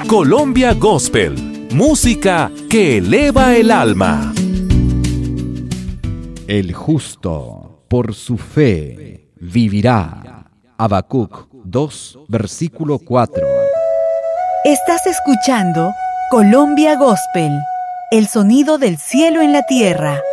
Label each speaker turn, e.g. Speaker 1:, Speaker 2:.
Speaker 1: Colombia Gospel, música que eleva el alma.
Speaker 2: El justo por su fe vivirá. Habacuc 2, versículo 4.
Speaker 3: Estás escuchando Colombia Gospel, el sonido del cielo en la tierra.